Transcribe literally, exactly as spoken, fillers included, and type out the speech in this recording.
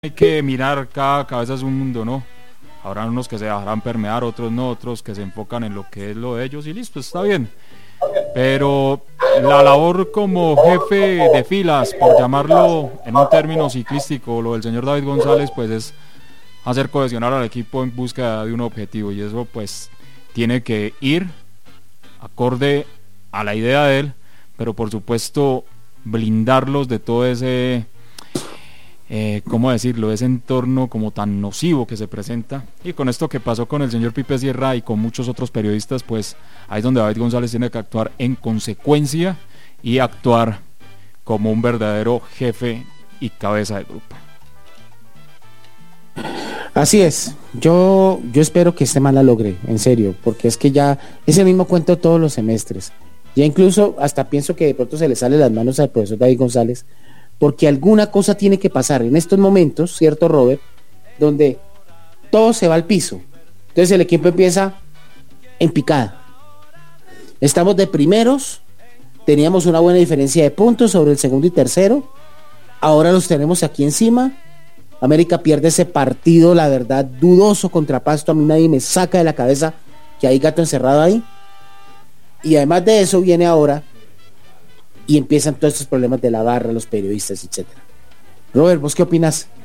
hay que mirar, cada cabeza es un mundo, ¿no? Habrán unos que se dejarán permear, otros no, otros que se enfocan en lo que es lo de ellos y listo, está bien. Pero la labor como jefe de filas, por llamarlo en un término ciclístico, lo del señor David González, pues es hacer cohesionar al equipo en busca de un objetivo, y eso pues tiene que ir acorde a la idea de él, pero por supuesto blindarlos de todo ese... Eh, ¿cómo decirlo? Ese entorno como tan nocivo que se presenta. Y con esto que pasó con el señor Pipe Sierra y con muchos otros periodistas, pues ahí es donde David González tiene que actuar en consecuencia y actuar como un verdadero jefe y cabeza de grupo. Así es, yo, yo espero que este man la logre, en serio, porque es que ya es el mismo cuento todos los semestres. Ya incluso hasta pienso que de pronto se le sale las manos al profesor David González, porque alguna cosa tiene que pasar en estos momentos, ¿cierto, Robert? Donde todo se va al piso. Entonces el equipo empieza en picada. Estamos de primeros, teníamos una buena diferencia de puntos sobre el segundo y tercero, ahora los tenemos aquí encima. América pierde ese partido, la verdad, dudoso contra Pasto. A mí nadie me saca de la cabeza que hay gato encerrado ahí. Y además de eso viene ahora y empiezan todos estos problemas de la barra, los periodistas, etcétera. Robert, ¿vos qué opinas?